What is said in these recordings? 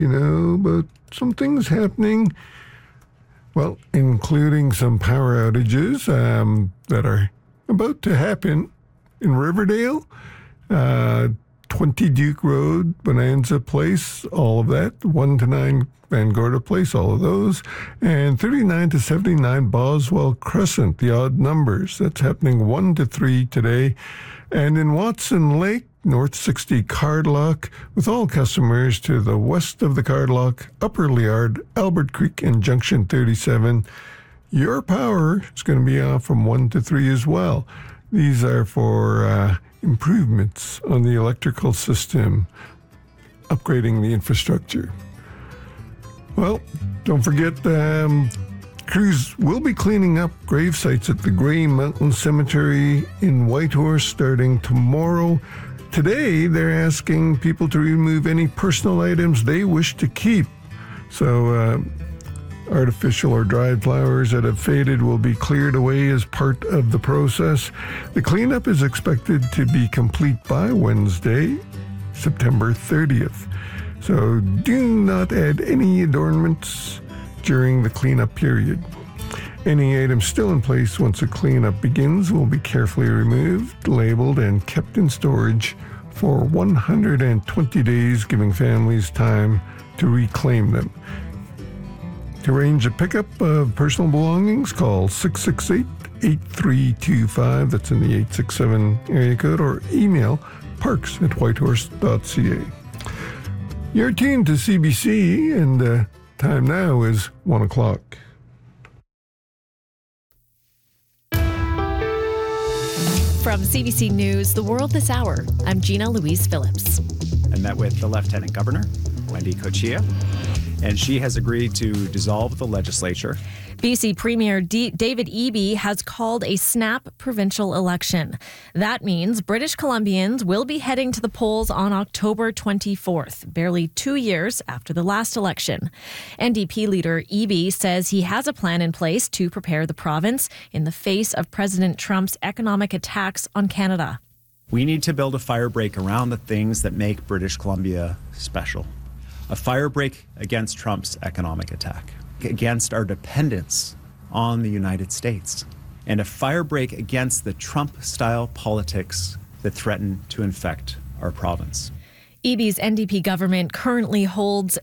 But some things happening, well, including some power outages that are about to happen in Riverdale, 20 Duke Road, Bonanza Place, all of that, 1 to 9 Van Gorda Place, all of those, and 39 to 79 Boswell Crescent, the odd numbers. That's happening 1 to 3 today. And in Watson Lake, North 60 Cardlock, with all customers to the west of the Cardlock, Upper Liard, Albert Creek, and Junction 37. Your power is going to be off from 1 to 3 as well. These are for improvements on the electrical system, upgrading the infrastructure. Well, don't forget, crews will be cleaning up grave sites at the Grey Mountain Cemetery in Whitehorse starting tomorrow. Today, they're asking people to remove any personal items they wish to keep. So, artificial or dried flowers that have faded will be cleared away as part of the process. The cleanup is expected to be complete by Wednesday, September 30th. So do not add any adornments during the cleanup period. Any items still in place once the cleanup begins will be carefully removed, labeled, and kept in storage for 120 days, giving families time to reclaim them. To arrange a pickup of personal belongings, call 668-8325, that's in the 867 area code, or email parks@whitehorse.ca. You're tuned to CBC, and the time now is 1 o'clock. From CBC News, The World This Hour, I'm Gina Louise Phillips. I met with the Lieutenant Governor, Wendy Cochia, and she has agreed to dissolve the legislature. BC Premier David Eby has called a snap provincial election. That means British Columbians will be heading to the polls on October 24th, barely 2 years after the last election. NDP leader Eby says he has a plan in place to prepare the province in the face of President Trump's economic attacks on Canada. We need to build a firebreak around the things that make British Columbia special. A firebreak against Trump's economic attack, against our dependence on the United States, and a firebreak against the Trump-style politics that threaten to infect our province. Eby's NDP government currently holds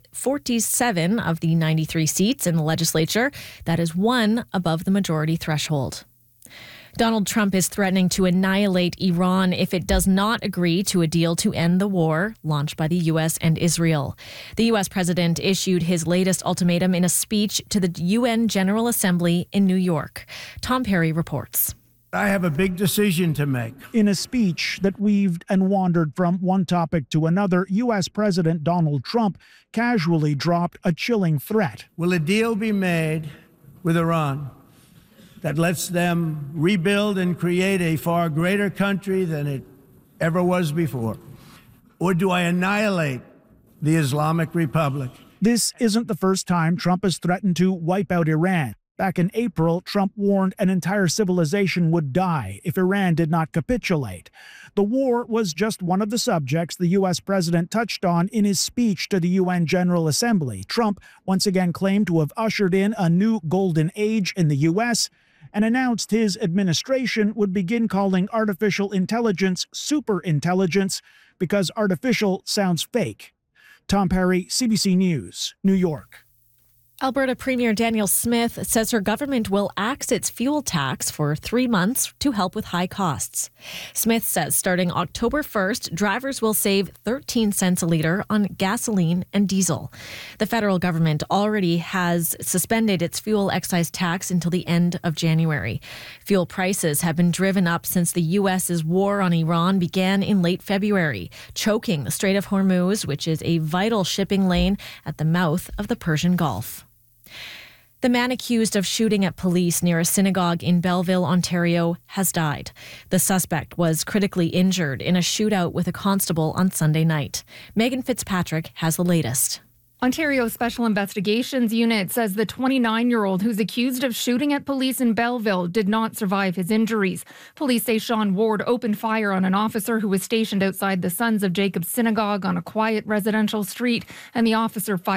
47 of the 93 seats in the legislature. That is one above the majority threshold. Donald Trump is threatening to annihilate Iran if it does not agree to a deal to end the war launched by the U.S. and Israel. The U.S. president issued his latest ultimatum in a speech to the UN General Assembly in New York. Tom Perry reports. I have a big decision to make. In a speech that weaved and wandered from one topic to another, U.S. President Donald Trump casually dropped a chilling threat. Will a deal be made with Iran that lets them rebuild and create a far greater country than it ever was before? Or do I annihilate the Islamic Republic? This isn't the first time Trump has threatened to wipe out Iran. Back in April, Trump warned an entire civilization would die if Iran did not capitulate. The war was just one of the subjects the U.S. president touched on in his speech to the UN General Assembly. Trump once again claimed to have ushered in a new golden age in the U.S., and announced his administration would begin calling artificial intelligence superintelligence because artificial sounds fake. Tom Perry, CBC News, New York. Alberta Premier Danielle Smith says her government will axe its fuel tax for 3 months to help with high costs. Smith says starting October 1st, drivers will save 13 cents a litre on gasoline and diesel. The federal government already has suspended its fuel excise tax until the end of January. Fuel prices have been driven up since the U.S.'s war on Iran began in late February, choking the Strait of Hormuz, which is a vital shipping lane at the mouth of the Persian Gulf. The man accused of shooting at police near a synagogue in Belleville, Ontario, has died. The suspect was critically injured in a shootout with a constable on Sunday night. Megan Fitzpatrick has the latest. Ontario Special Investigations Unit says the 29-year-old who's accused of shooting at police in Belleville did not survive his injuries. Police say Sean Ward opened fire on an officer who was stationed outside the Sons of Jacob Synagogue on a quiet residential street, and the officer fired